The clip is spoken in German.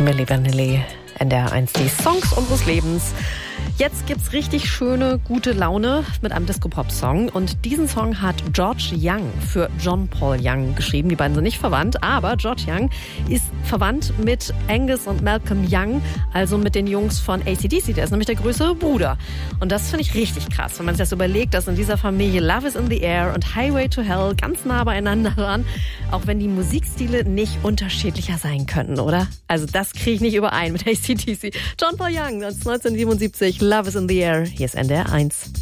Milli Vanilli, NDR1, die Songs unseres Lebens. Jetzt gibt's richtig schöne, gute Laune mit einem Disco-Pop-Song. Und diesen Song hat George Young für John Paul Young geschrieben. Die beiden sind nicht verwandt, aber George Young ist verwandt mit Angus und Malcolm Young, also mit den Jungs von AC/DC. Der ist nämlich der größere Bruder. Und das finde ich richtig krass, wenn man sich das überlegt, dass in dieser Familie Love is in the Air und Highway to Hell ganz nah beieinander waren, auch wenn die Musikstile nicht unterschiedlicher sein könnten, oder? Also das kriege ich nicht überein mit AC/DC. John Paul Young, 1977, Love is in the Air. Hier ist NDR1.